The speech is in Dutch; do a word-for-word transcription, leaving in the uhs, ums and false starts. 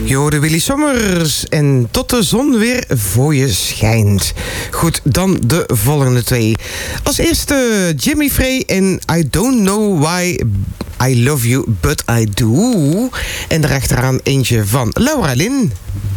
Je hoorde Willy Sommers en tot de zon weer voor je schijnt. Goed, dan de volgende twee. Als eerste Jimmy Frey en I Don't Know Why I Love You But I Do. En daarachteraan eentje van Laura Lynn.